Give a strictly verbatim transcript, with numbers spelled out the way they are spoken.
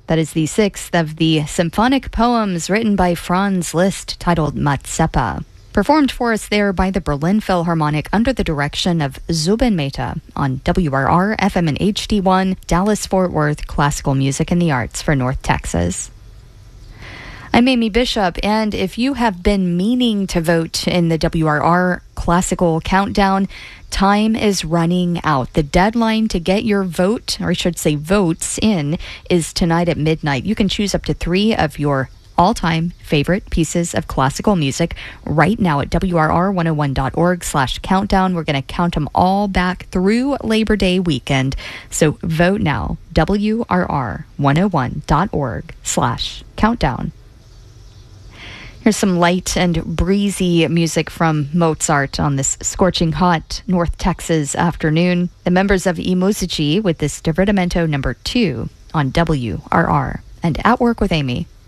That is the sixth of the symphonic poems written by Franz Liszt titled Mazeppa, performed for us there by the Berlin Philharmonic under the direction of Zubin Mehta on W R R F M and H D one, Dallas-Fort Worth, classical music and the arts for North Texas. I'm Amy Bishop, and if you have been meaning to vote in the W R R Classical Countdown, time is running out. The deadline to get your vote, or I should say votes in, is tonight at midnight. You can choose up to three of your all-time favorite pieces of classical music right now at W R R one oh one dot org slash countdown. We're going to count them all back through Labor Day weekend. So vote now, W R R one oh one dot org slash countdown. Here's some light and breezy music from Mozart on this scorching hot North Texas afternoon. The members of I Musici with this Divertimento number two on W R R and At Work with Amy.